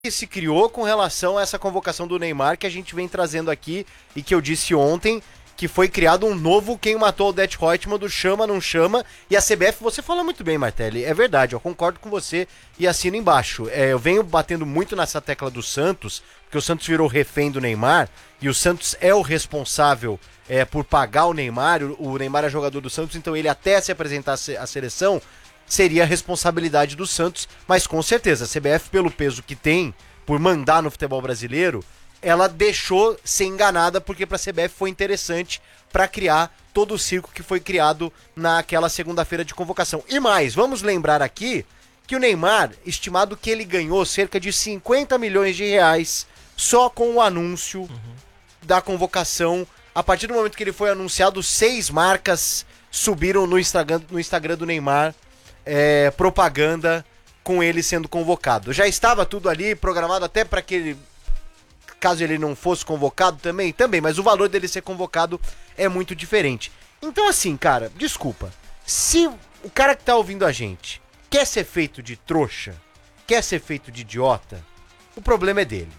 que se criou com relação a essa convocação do Neymar que a gente vem trazendo aqui e que eu disse ontem, que foi criado um novo quem matou o Det Reutemann do chama, não chama, e a CBF, você fala muito bem, Martelli, é verdade, eu concordo com você e assino embaixo. Eu venho batendo muito nessa tecla do Santos, porque o Santos virou refém do Neymar, e o Santos é o responsável por pagar o Neymar, o Neymar é jogador do Santos, então ele até se apresentar à seleção, seria a responsabilidade do Santos, mas com certeza, a CBF, pelo peso que tem, por mandar no futebol brasileiro, ela deixou ser enganada, porque para a CBF foi interessante para criar todo o circo que foi criado naquela segunda-feira de convocação. E mais, vamos lembrar aqui que o Neymar, estimado que ele ganhou cerca de 50 milhões de reais só com o anúncio da convocação. A partir do momento que ele foi anunciado, 6 marcas subiram no Instagram do Neymar, propaganda com ele sendo convocado. Já estava tudo ali programado até para que ele, caso ele não fosse convocado também, mas o valor dele ser convocado é muito diferente. Então assim, cara, desculpa, se o cara que tá ouvindo a gente quer ser feito de trouxa, quer ser feito de idiota, o problema é dele.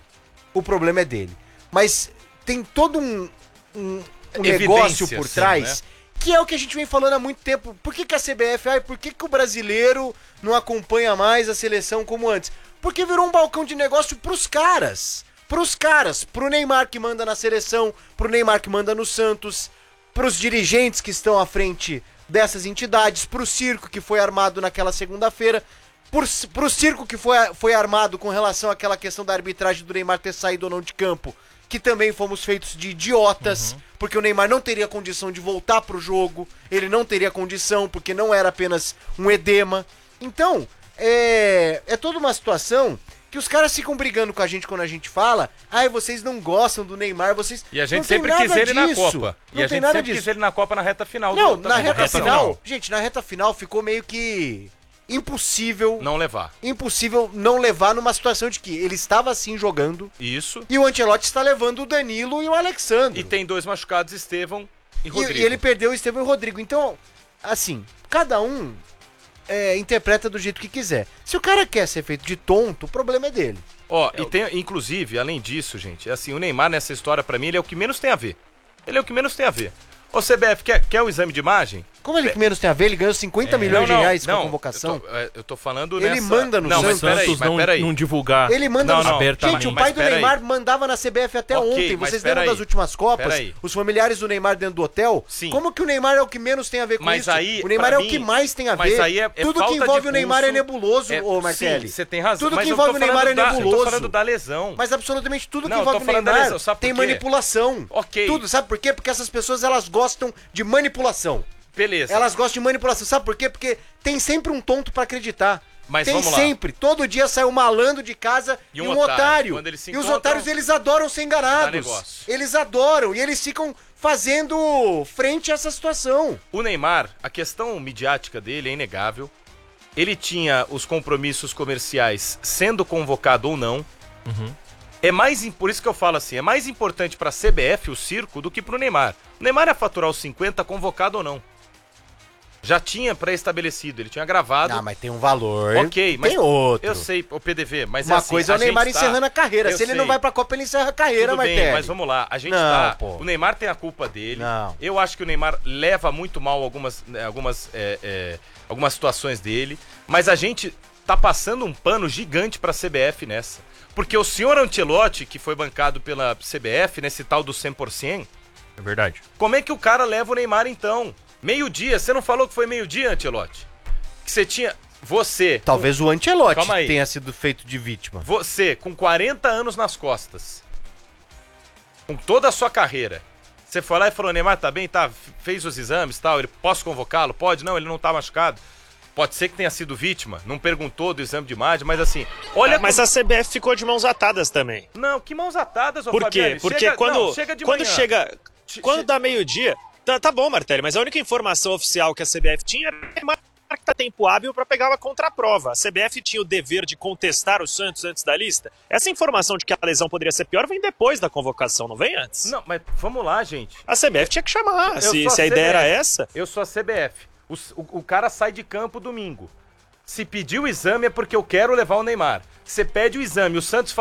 Mas tem todo um negócio por trás, né? Que é o que a gente vem falando há muito tempo. Por que a CBF, por que o brasileiro não acompanha mais a seleção como antes? Porque virou um balcão de negócio pros caras, pro Neymar que manda na seleção, pro Neymar que manda no Santos, pros dirigentes que estão à frente dessas entidades, pro circo que foi armado naquela segunda-feira, pro circo que foi armado com relação àquela questão da arbitragem do Neymar ter saído ou não de campo, que também fomos feitos de idiotas, porque o Neymar não teria condição de voltar pro jogo, ele não teria condição, porque não era apenas um edema. Então, é toda uma situação que os caras ficam brigando com a gente quando a gente fala, vocês não gostam do Neymar, vocês... E a gente sempre quis ele na Copa. E a gente sempre quis ele na Copa na reta final. Não, na reta final, gente, na reta final ficou meio que impossível não levar numa situação de que ele estava assim jogando. Isso. E o Ancelotti está levando o Danilo e o Alexandre. E tem 2 machucados, Estevão e Rodrigo. E ele perdeu o Estevão e o Rodrigo. Então, assim, cada um interpreta do jeito que quiser. Se o cara quer ser feito de tonto, o problema é dele. E tem, inclusive, além disso, gente, assim, o Neymar nessa história, pra mim, ele é o que menos tem a ver. Ô, CBF, quer o exame de imagem? Como ele que menos tem a ver? Ele ganhou 50 milhões de reais com a convocação. Eu tô falando ele manda no Santos. Mas peraí. Não divulgar. Ele manda abertamente. Gente, o pai do Neymar mandava na CBF até ontem. Vocês lembram das últimas Copas? Os familiares do Neymar dentro do hotel? Sim. Como que o Neymar é o que menos tem a ver com isso? Aí, o Neymar é o que mais tem a ver. Mas aí tudo que envolve o Neymar é nebuloso, ô Martelli. Sim, você tem razão. Tudo que envolve o Neymar é nebuloso. Eu tô falando da lesão. Mas absolutamente tudo que envolve o Neymar tem manipulação. Tudo. Sabe por quê? Porque essas pessoas, elas gostam de manipulação. Beleza. Elas gostam de manipulação. Sabe por quê? Porque tem sempre um tonto pra acreditar. Mas tem vamos lá. sempre. Todo dia sai um malandro de casa e um otário. E os otários, eles adoram ser enganados. Eles adoram. E eles ficam fazendo frente a essa situação. O Neymar, a questão midiática dele é inegável. Ele tinha os compromissos comerciais sendo convocado ou não. Por isso que eu falo assim, é mais importante pra CBF, o circo, do que pro Neymar. O Neymar ia faturar os 50, convocado ou não. Já tinha pré-estabelecido, ele tinha gravado. Mas tem um valor. Ok, mas tem outro. Eu sei, o PDV, mas uma coisa é o Neymar encerrando a carreira. Se ele não vai pra Copa, ele encerra a carreira, Martelli. Mas vamos lá, o Neymar tem a culpa dele. Não. Eu acho que o Neymar leva muito mal algumas situações dele, mas a gente tá passando um pano gigante pra CBF nessa. Porque o senhor Ancelotti, que foi bancado pela CBF, nesse tal do 100%... É verdade. Como é que o cara leva o Neymar, então? Meio-dia, você não falou que foi meio-dia, Ancelotti? Que você tinha... Talvez o Ancelotti tenha sido feito de vítima. Você, com 40 anos nas costas, com toda a sua carreira, você foi lá e falou, Neymar tá bem, tá, fez os exames e tal, posso convocá-lo? Pode? Não, ele não tá machucado. Pode ser que tenha sido vítima, não perguntou do exame de imagem, mas assim, olha... Mas a CBF ficou de mãos atadas também. Não, que mãos atadas, Por quê? Porque quando dá meio-dia... Tá bom, Martelli, mas a única informação oficial que a CBF tinha era que tá tempo hábil para pegar uma contraprova. A CBF tinha o dever de contestar o Santos antes da lista. Essa informação de que a lesão poderia ser pior vem depois da convocação, não vem antes? Não, mas vamos lá, gente. A CBF tinha que chamar, se a ideia era essa. Eu sou a CBF. O cara sai de campo domingo. Se pedir o exame é porque eu quero levar o Neymar. Você pede o exame, o Santos